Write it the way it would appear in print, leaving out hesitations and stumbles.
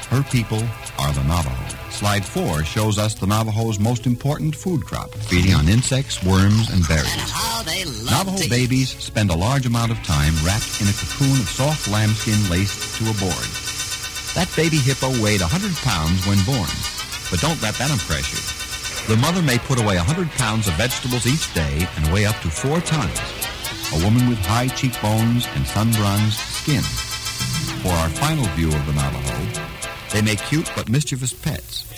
Her people are the Navajo. Slide 4 shows us the Navajo's most important food crop, feeding on insects, worms, and berries. Navajo babies spend a large amount of time wrapped in a cocoon of soft lambskin laced to a board. That baby hippo weighed 100 pounds when born, but don't let that impress you. The mother may put away 100 pounds of vegetables each day and weigh up to 4 tons. A woman with high cheekbones and sun-bronzed skin. For our final view of the Navajo, they make cute but mischievous pets.